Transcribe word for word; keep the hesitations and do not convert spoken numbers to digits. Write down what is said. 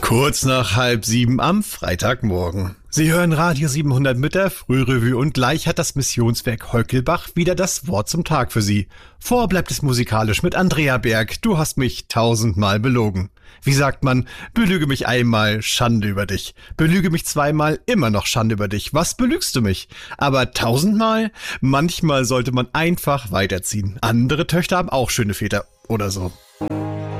Kurz nach halb sieben am Freitagmorgen. Sie hören Radio siebenhundert mit der Frührevue und gleich hat das Missionswerk Heukelbach wieder das Wort zum Tag für Sie. Vor bleibt es musikalisch mit Andrea Berg. Du hast mich tausendmal belogen. Wie sagt man, belüge mich einmal, Schande über dich. Belüge mich zweimal, immer noch Schande über dich. Was belügst du mich? Aber tausendmal? Manchmal sollte man einfach weiterziehen. Andere Töchter haben auch schöne Väter oder so.